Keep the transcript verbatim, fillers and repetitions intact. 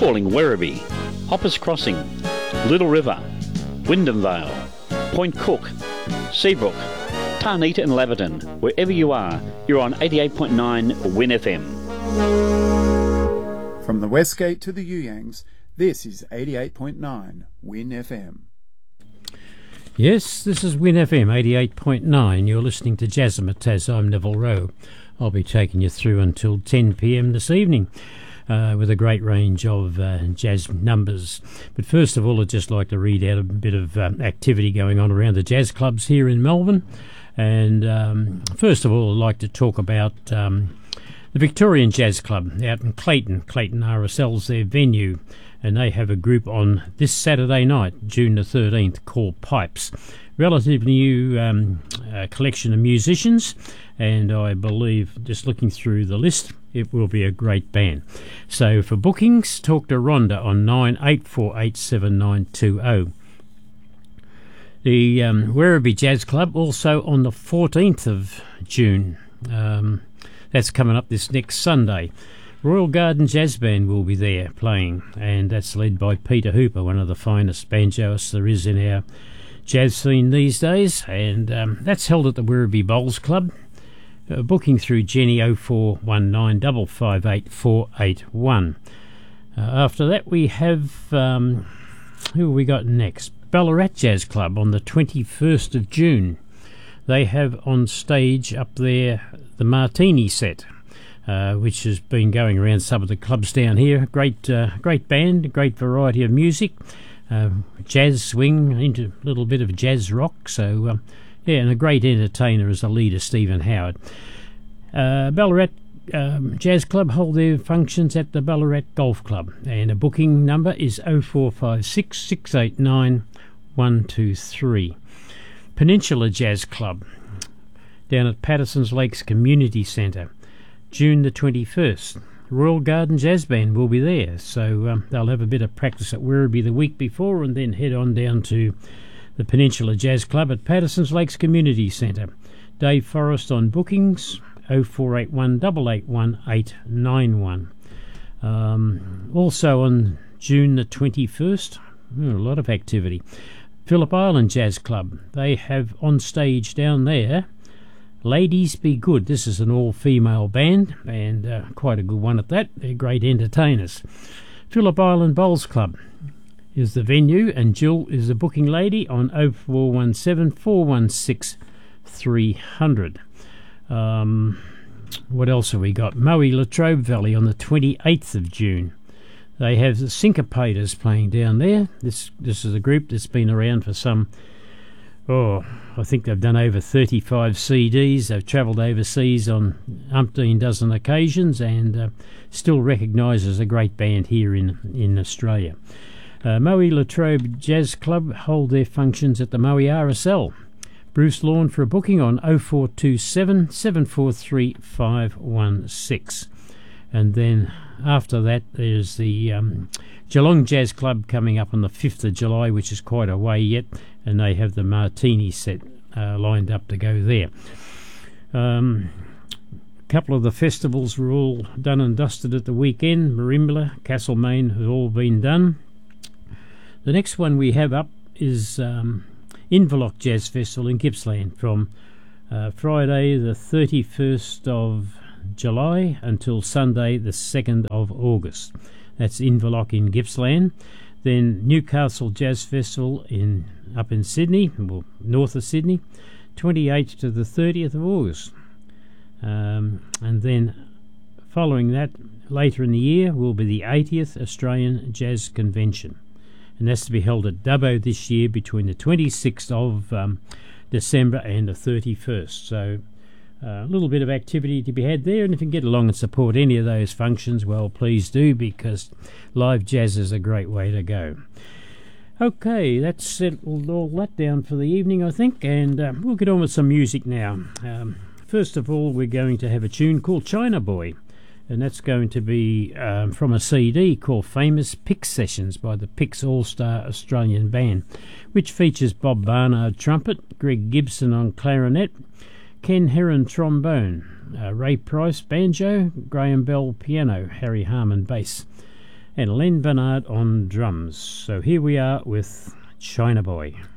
calling Werribee, Hoppers Crossing, Little River, Wyndham Vale, Point Cook, Seabrook, Tarnita and Laverton. Wherever you are, you're on eighty-eight point nine Win F M. From the Westgate to the Yuyangs, this is eighty-eight point nine Win F M. Yes, this is Win F M eighty-eight point nine. You're listening to Jazzmatazz. I'm Neville Rowe. I'll be taking you through until ten p.m. this evening uh, with a great range of uh, jazz numbers. But first of all, I'd just like to read out a bit of um, activity going on around the jazz clubs here in Melbourne. And um, first of all, I'd like to talk about um, the Victorian Jazz Club out in Clayton. Clayton R S L's their venue. And they have a group on this Saturday night, June the thirteenth, called Pipes. Relatively new um, uh, collection of musicians, and I believe, just looking through the list, it will be a great band. So for bookings, talk to Rhonda on nine eight four eight seven nine two zero. The um, Werribee Jazz Club also on the fourteenth of June. Um, that's coming up this next Sunday. Royal Garden Jazz Band will be there playing, and that's led by Peter Hooper, one of the finest banjoists there is in our jazz scene these days, and um, that's held at the Werribee Bowls Club. Uh, booking through Jenny oh four one nine five five eight four eight one. Uh, after that we have, um, who have we got next? Ballarat Jazz Club on the twenty-first of June. They have on stage up there the Martini set. Uh, which has been going around some of the clubs down here. Great uh, great band, great variety of music, uh, jazz swing, into a little bit of jazz rock. So, um, yeah, and a great entertainer as a leader, Stephen Howard. Uh, Ballarat um, Jazz Club hold their functions at the Ballarat Golf Club, and a booking number is oh four five six, six eight nine, one two three. Peninsula Jazz Club down at Patterson's Lakes Community Centre, June the twenty-first. Royal Garden Jazz Band will be there, so um, they'll have a bit of practice at Werribee the week before and then head on down to the Peninsula Jazz Club at Patterson's Lakes Community Centre. Dave Forrest on bookings, oh four eight one, eight eight one, eight nine one. Um, also on June the twenty-first, oh, a lot of activity. Phillip Island Jazz Club, they have on stage down there Ladies Be Good. This is an all-female band, and uh, quite a good one at that. They're great entertainers. Phillip Island Bowls Club is the venue, and Jill is the booking lady on oh four one seven, four one six, three hundred. Um, what else have we got? Moe Latrobe Valley on the twenty-eighth of June. They have the Syncopators playing down there. This, this is a group that's been around for some... Oh, I think they've done over thirty-five C Ds. They've travelled overseas on umpteen dozen occasions, and uh, still recognised as a great band here in, in Australia. Uh, Moe Latrobe Jazz Club hold their functions at the Moe R S L. Bruce Lawn for a booking on oh four two seven, seven four three, five one six. And then after that there's the um, Geelong Jazz Club coming up on the fifth of July, which is quite a way yet, and they have the Martini set uh, lined up to go there. Um, a couple of the festivals were all done and dusted at the weekend. Merimbula, Castlemaine have all been done. The next one we have up is um, Inverloch Jazz Festival in Gippsland from uh, Friday the thirty-first of July until Sunday the second of August. That's Inverloch in Gippsland. Then Newcastle Jazz Festival in up in Sydney, well, north of Sydney, twenty-eighth to the thirtieth of August. Um, and then following that, later in the year, will be the eightieth Australian Jazz Convention. And that's to be held at Dubbo this year between the twenty-sixth of um, December and the thirty-first. So uh, a little bit of activity to be had there, and if you can get along and support any of those functions, well, please do, because live jazz is a great way to go. Okay, that's settled all that down for the evening, I think, and uh, we'll get on with some music now. Um, first of all, we're going to have a tune called China Boy, and that's going to be um, from a C D called Famous Pix Sessions by the Pix All-Star Australian Band, which features Bob Barnard trumpet, Greg Gibson on clarinet, Ken Heron trombone, uh, Ray Price banjo, Graham Bell piano, Harry Harman bass. and Len Bernard on drums. So here we are with China Boy.